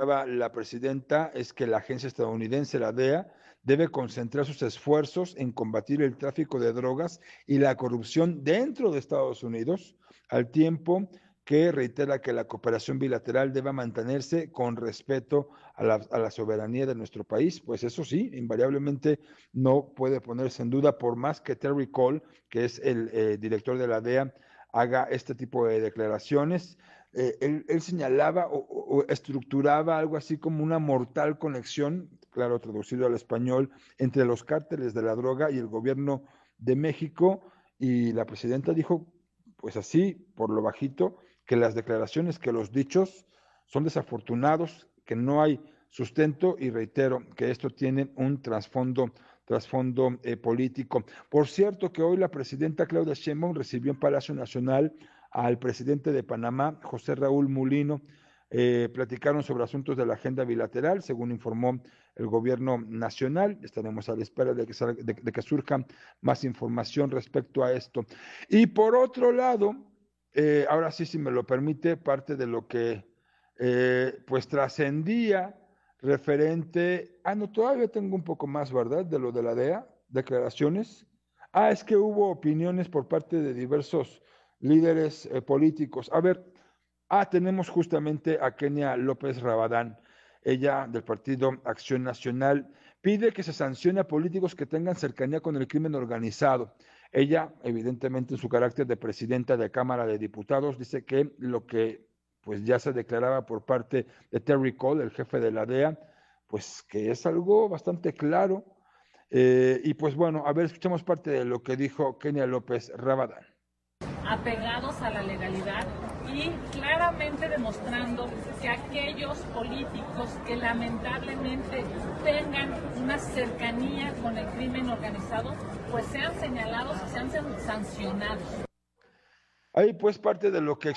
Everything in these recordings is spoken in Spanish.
planteaba la presidenta es que la agencia estadounidense, la DEA, debe concentrar sus esfuerzos en combatir el tráfico de drogas y la corrupción dentro de Estados Unidos, al tiempo que reitera que la cooperación bilateral debe mantenerse con respeto a la soberanía de nuestro país. Pues eso sí, invariablemente no puede ponerse en duda, por más que Terry Cole, que es el director de la DEA, haga este tipo de declaraciones. Él señalaba o estructuraba algo así como una mortal conexión, claro, traducido al español, entre los cárteles de la droga y el gobierno de México, y la presidenta dijo, pues así, por lo bajito, que las declaraciones, que los dichos son desafortunados, que no hay sustento, y reitero que esto tiene un trasfondo político. Por cierto, que hoy la presidenta Claudia Sheinbaum recibió en Palacio Nacional al presidente de Panamá, José Raúl Mulino. Platicaron sobre asuntos de la agenda bilateral, según informó el gobierno nacional. Estaremos a la espera de que surja más información respecto a esto. Y por otro lado, ahora sí, si me lo permite, parte de lo que pues trascendía referente, no, todavía tengo un poco más, ¿verdad? De lo de la DEA, declaraciones. Es que hubo opiniones por parte de diversos líderes políticos. A ver, tenemos justamente a Kenia López Rabadán, ella del partido Acción Nacional, pide que se sancione a políticos que tengan cercanía con el crimen organizado. Ella, evidentemente en su carácter de presidenta de Cámara de Diputados, dice que lo que pues ya se declaraba por parte de Terry Cole, el jefe de la DEA, pues que es algo bastante claro. Y pues bueno, a ver, escuchamos parte de lo que dijo Kenia López Rabadán. Apegados a la legalidad y claramente demostrando que aquellos políticos que lamentablemente tengan una cercanía con el crimen organizado, pues sean señalados y sean sancionados. Ahí pues parte de lo que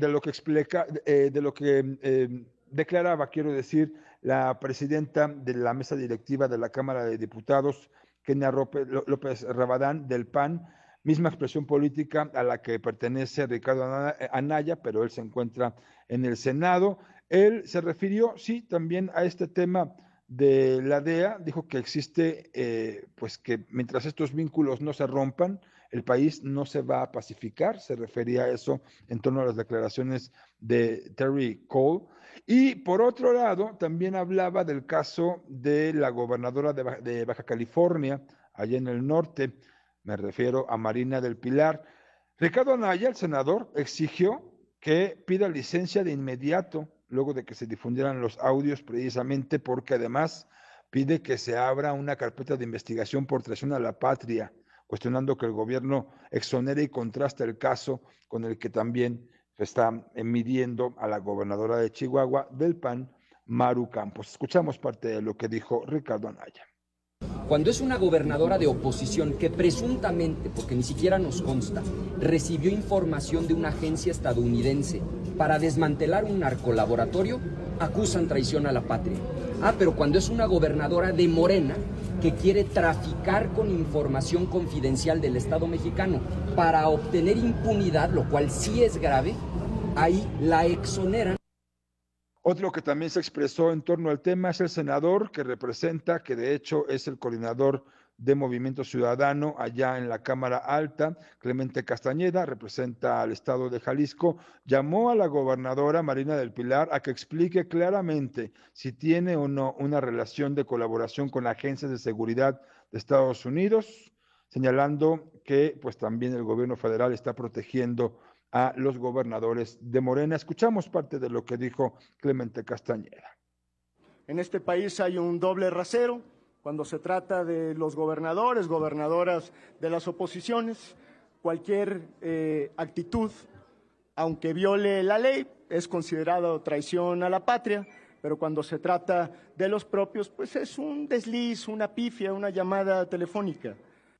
declaraba, quiero decir, la presidenta de la mesa directiva de la Cámara de Diputados, Kenia López Rabadán, del PAN, misma expresión política a la que pertenece Ricardo Anaya, pero él se encuentra en el Senado. Él se refirió, sí, también a este tema de la DEA, dijo que existe, pues que mientras estos vínculos no se rompan, el país no se va a pacificar, se refería a eso en torno a las declaraciones de Terry Cole. Y por otro lado, también hablaba del caso de la gobernadora de Baja California, allá en el norte, me refiero a Marina del Pilar. Ricardo Anaya, el senador, exigió que pida licencia de inmediato, luego de que se difundieran los audios, precisamente porque además pide que se abra una carpeta de investigación por traición a la patria, cuestionando que el gobierno exonere y contraste el caso con el que también se está midiendo a la gobernadora de Chihuahua del PAN, Maru Campos. Escuchamos parte de lo que dijo Ricardo Anaya. Cuando es una gobernadora de oposición que presuntamente, porque ni siquiera nos consta, recibió información de una agencia estadounidense para desmantelar un narcolaboratorio, acusan traición a la patria. Pero cuando es una gobernadora de Morena que quiere traficar con información confidencial del Estado mexicano para obtener impunidad, lo cual sí es grave, ahí la exoneran. Otro que también se expresó en torno al tema es el senador que representa, que de hecho es el coordinador de Movimiento Ciudadano allá en la Cámara Alta, Clemente Castañeda, representa al estado de Jalisco, llamó a la gobernadora Marina del Pilar a que explique claramente si tiene o no una relación de colaboración con agencias de seguridad de Estados Unidos, señalando que pues también el gobierno federal está protegiendo a los gobernadores de Morena. Escuchamos parte de lo que dijo Clemente Castañeda. En este país hay un doble rasero cuando se trata de los gobernadores, gobernadoras de las oposiciones. Cualquier actitud, aunque viole la ley, es considerado traición a la patria, pero cuando se trata de los propios, pues es un desliz, una pifia, una llamada telefónica.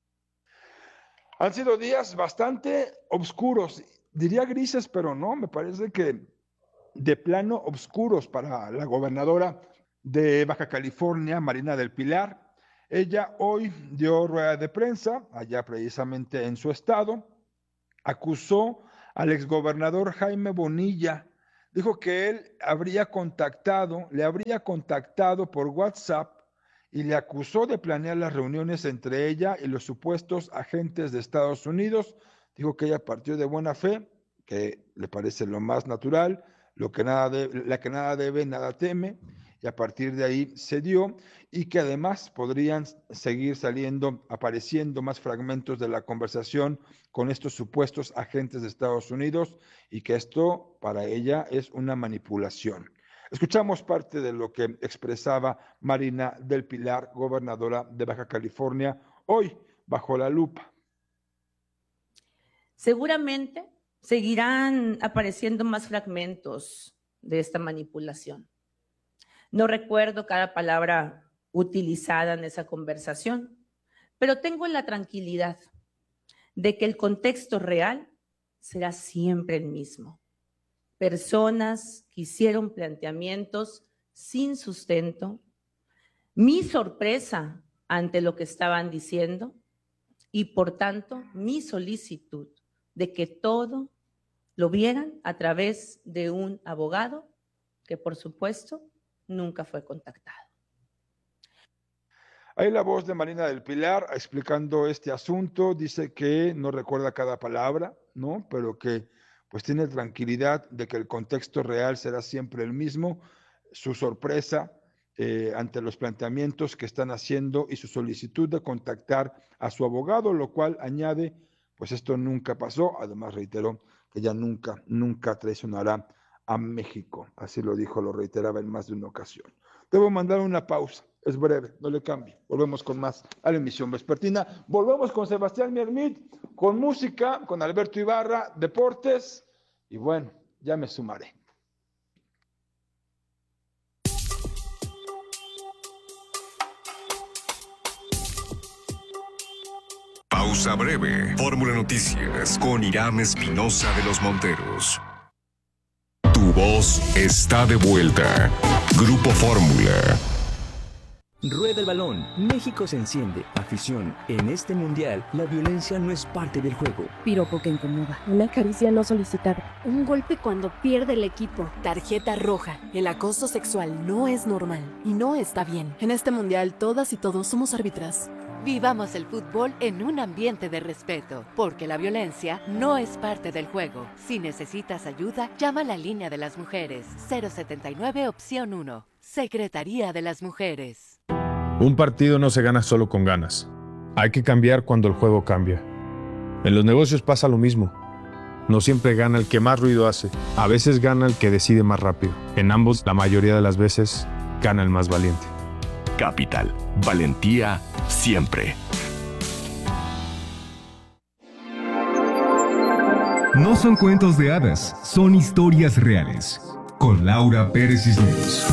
Han sido días bastante oscuros, diría grises, pero no, me parece que de plano oscuros para la gobernadora de Baja California, Marina del Pilar. Ella hoy dio rueda de prensa, allá precisamente en su estado, acusó al exgobernador Jaime Bonilla dijo que él le habría contactado por WhatsApp y le acusó de planear las reuniones entre ella y los supuestos agentes de Estados Unidos. Dijo que ella partió de buena fe, que le parece lo más natural, la que nada debe, nada teme, y a partir de ahí se dio, y que además podrían seguir apareciendo más fragmentos de la conversación con estos supuestos agentes de Estados Unidos, y que esto para ella es una manipulación. Escuchamos parte de lo que expresaba Marina del Pilar, gobernadora de Baja California, hoy bajo la lupa. Seguramente seguirán apareciendo más fragmentos de esta manipulación. No recuerdo cada palabra utilizada en esa conversación, pero tengo la tranquilidad de que el contexto real será siempre el mismo. Personas que hicieron planteamientos sin sustento, mi sorpresa ante lo que estaban diciendo y, por tanto, mi solicitud de que todo lo vieran a través de un abogado que, por supuesto, nunca fue contactado. Ahí la voz de Marina del Pilar explicando este asunto, dice que no recuerda cada palabra, ¿no? Pero que pues tiene tranquilidad de que el contexto real será siempre el mismo, su sorpresa ante los planteamientos que están haciendo y su solicitud de contactar a su abogado, lo cual añade, pues esto nunca pasó, además reiteró que ya nunca traicionará a México, así lo dijo, lo reiteraba en más de una ocasión. Debo mandar una pausa, es breve, no le cambie, volvemos con más a la emisión vespertina, volvemos con Sebastián Miermit, con música, con Alberto Ibarra, deportes, y bueno, ya me sumaré. Pausa breve. Fórmula Noticias con Irán Espinosa de los Monteros. Tu voz está de vuelta. Grupo Fórmula. Rueda el balón. México se enciende. Afición. En este mundial, la violencia no es parte del juego. Piropo que incomoda. Una caricia no solicitada. Un golpe cuando pierde el equipo. Tarjeta roja. El acoso sexual no es normal y no está bien. En este mundial, todas y todos somos árbitras. Vivamos el fútbol en un ambiente de respeto, porque la violencia no es parte del juego. Si necesitas ayuda, llama a la línea de las mujeres. 079 opción 1. Secretaría de las Mujeres. Un partido no se gana solo con ganas. Hay que cambiar cuando el juego cambia. En los negocios pasa lo mismo. No siempre gana el que más ruido hace. A veces gana el que decide más rápido. En ambos, la mayoría de las veces, gana el más valiente. Capital. Valentía siempre. No son cuentos de hadas, son historias reales. Con Laura Pérez Cisneros.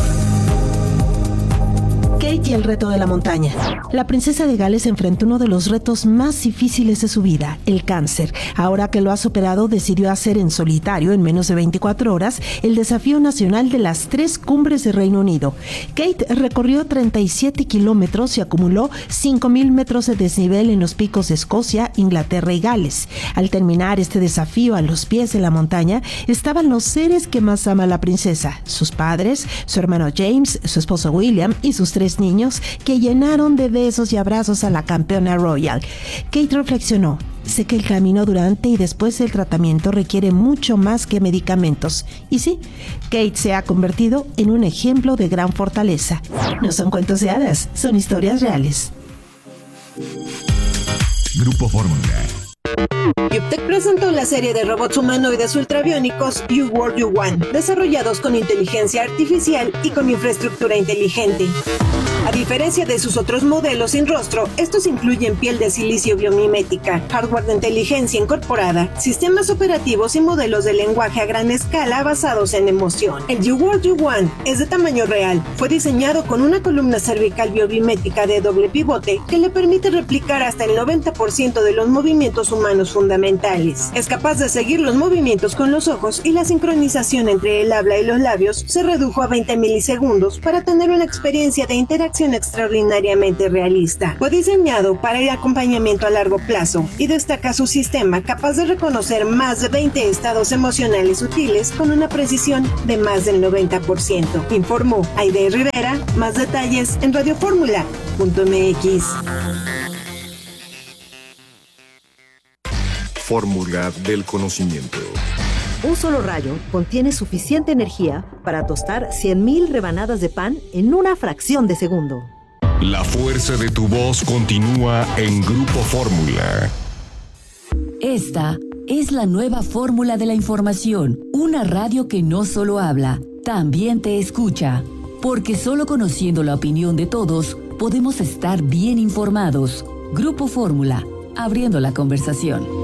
Kate y el reto de la montaña. La princesa de Gales enfrentó uno de los retos más difíciles de su vida, el cáncer. Ahora que lo ha superado, decidió hacer en solitario, en menos de 24 horas, el desafío nacional de las 3 cumbres de Reino Unido. Kate recorrió 37 kilómetros y acumuló 5,000 metros de desnivel en los picos de Escocia, Inglaterra y Gales. Al terminar este desafío a los pies de la montaña, estaban los seres que más ama la princesa, sus padres, su hermano James, su esposo William y sus 3 niños, que llenaron de besos y abrazos a la campeona royal. Kate reflexionó: sé que el camino durante y después del tratamiento requiere mucho más que medicamentos. Y sí, Kate se ha convertido en un ejemplo de gran fortaleza. No son cuentos de hadas, son historias reales. Grupo Fórmula. Yuptec presentó la serie de robots humanoides ultrabiónicos You World You Want, desarrollados con inteligencia artificial y con infraestructura inteligente. A diferencia de sus otros modelos sin rostro, estos incluyen piel de silicio biomimética, hardware de inteligencia incorporada, sistemas operativos y modelos de lenguaje a gran escala basados en emoción. El You World You Want es de tamaño real. Fue diseñado con una columna cervical biomimética de doble pivote que le permite replicar hasta el 90% de los movimientos humanos humanos fundamentales. Es capaz de seguir los movimientos con los ojos y la sincronización entre el habla y los labios se redujo a 20 milisegundos para tener una experiencia de interacción extraordinariamente realista. Fue diseñado para el acompañamiento a largo plazo y destaca su sistema capaz de reconocer más de 20 estados emocionales sutiles con una precisión de más del 90%. Informó Aide Rivera. Más detalles en radioformula.mx. Fórmula del conocimiento. Un solo rayo contiene suficiente energía para tostar 100,000 rebanadas de pan en una fracción de segundo. La fuerza de tu voz continúa en Grupo Fórmula. Esta es la nueva fórmula de la información. Una radio que no solo habla, también te escucha. Porque solo conociendo la opinión de todos, podemos estar bien informados. Grupo Fórmula, abriendo la conversación.